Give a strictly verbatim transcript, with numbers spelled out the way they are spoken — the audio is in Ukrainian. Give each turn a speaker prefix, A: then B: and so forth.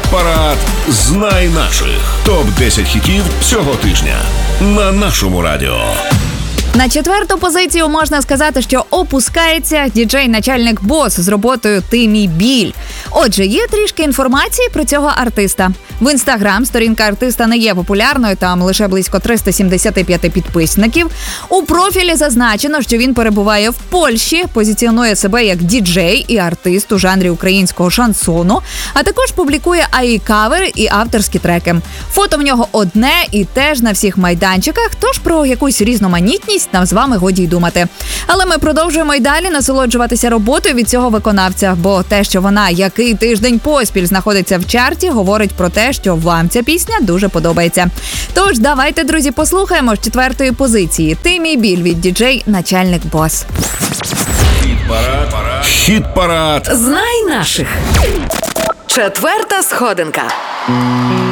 A: Хіт-парад «Знай наших». топ десять хітів цього тижня на нашому радіо.
B: На четверту позицію можна сказати, що опускається діджей-начальник Бос з роботою «Ти мій біль». Отже, є трішки інформації про цього артиста. В Інстаграм сторінка артиста не є популярною, там лише близько триста сімдесят п'ять підписників. У профілі зазначено, що він перебуває в Польщі, позиціонує себе як діджей і артист у жанрі українського шансону, а також публікує аї-кавери і авторські треки. Фото в нього одне і теж на всіх майданчиках, тож про якусь різноманітність нам з вами годі й думати. Але ми продовжуємо й далі насолоджуватися роботою від цього виконавця, бо те, що вона який тиждень поспіль знаходиться в чарті, говорить про те, що вам ця пісня дуже подобається. Тож давайте, друзі, послухаємо з четвертої позиції «Ти мій біль» від діджей-начальник Бос.
A: Хіт-парад. Хіт-парад.
C: Знай наших. Четверта сходинка.